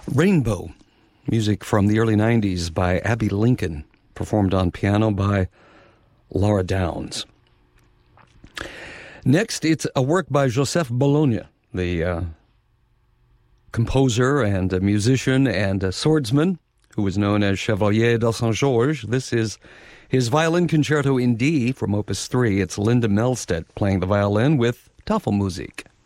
Rainbow, music from the early 90s by Abby Lincoln, performed on piano by Laura Downs. Next, it's a work by Joseph Bologna, the composer and a musician and a swordsman who was known as Chevalier de Saint-Georges. This is his violin concerto in D from Opus 3. It's Linda Melstedt playing the violin with Tafelmusik.